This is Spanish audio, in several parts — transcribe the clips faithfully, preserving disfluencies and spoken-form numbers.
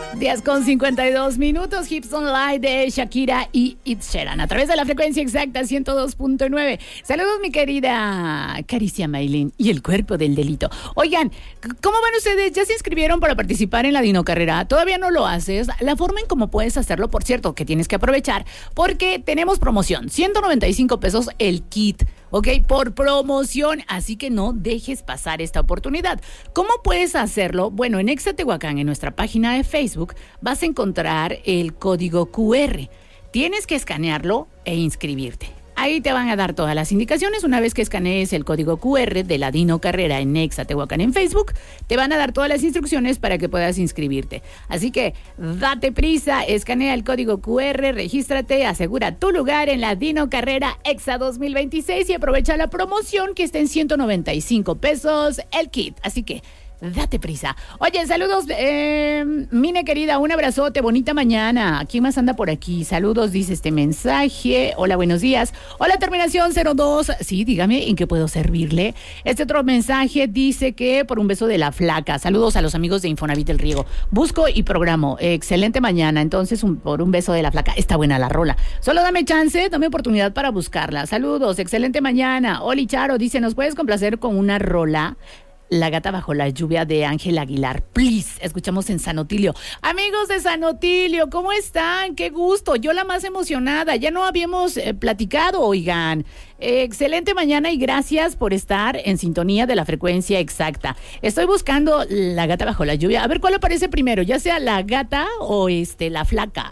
diez con cincuenta y dos minutos, Hips Online de Shakira y Ed Sheeran a través de la frecuencia exacta ciento dos punto nueve. Saludos, mi querida Caricia Maylin y el cuerpo del delito. Oigan, ¿cómo van ustedes? ¿Ya se inscribieron para participar en la Dino Carrera? ¿Todavía no lo haces? La forma en cómo puedes hacerlo, por cierto, que tienes que aprovechar porque tenemos promoción, ciento noventa y cinco pesos el kit. Ok, por promoción, así que no dejes pasar esta oportunidad. ¿Cómo puedes hacerlo? Bueno, en Exa Tehuacán, en nuestra página de Facebook, vas a encontrar el código cu erre. Tienes que escanearlo e inscribirte. Ahí te van a dar todas las indicaciones. Una vez que escanees el código cu erre de la Dino Carrera en Exa Tehuacán en Facebook, te van a dar todas las instrucciones para que puedas inscribirte. Así que date prisa, escanea el código cu erre, regístrate, asegura tu lugar en la Dino Carrera Exa dos mil veintiséis y aprovecha la promoción que está en ciento noventa y cinco pesos el kit. Así que date prisa. Oye, saludos, eh, Mine querida, un abrazote, bonita mañana. ¿Quién más anda por aquí? Saludos, dice este mensaje. Hola, buenos días. Hola, terminación cero dos. Sí, dígame, ¿en qué puedo servirle? Este otro mensaje dice que por un beso de la flaca. Saludos a los amigos de Infonavit del Riego. Busco y programo. Excelente mañana. Entonces, un, por un beso de la flaca. Está buena la rola. Solo dame chance, dame oportunidad para buscarla. Saludos, excelente mañana. Oli Charo dice, ¿nos puedes complacer con una rola? La gata bajo la lluvia de Ángel Aguilar. Please, escuchamos en San Otilio. Amigos de San Otilio, ¿cómo están? Qué gusto. Yo la más emocionada. Ya no habíamos eh, platicado, oigan. Eh, excelente mañana y gracias por estar en sintonía de la frecuencia exacta. Estoy buscando la gata bajo la lluvia. A ver cuál aparece primero, ya sea la gata o este la flaca.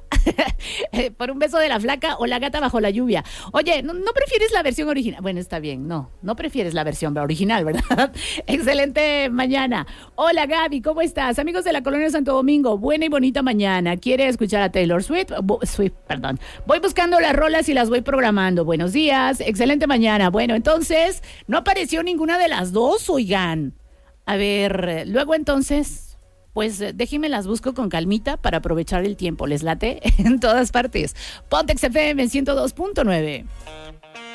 Por un beso de la flaca o la gata bajo la lluvia. Oye, ¿no, no prefieres la versión original? Bueno, está bien, no, no prefieres la versión original, ¿verdad? Excelente mañana. Hola Gaby, ¿cómo estás? Amigos de la Colonia Santo Domingo, buena y bonita mañana. ¿Quiere escuchar a Taylor Swift? Bo- Swift, perdón. Voy buscando las rolas y las voy programando. Buenos días, excelente mañana. Bueno, entonces, no apareció ninguna de las dos, oigan. A ver, luego entonces... Pues déjenme las busco con calmita para aprovechar el tiempo. ¿Les late? En todas partes. Pontex F M ciento dos punto nueve.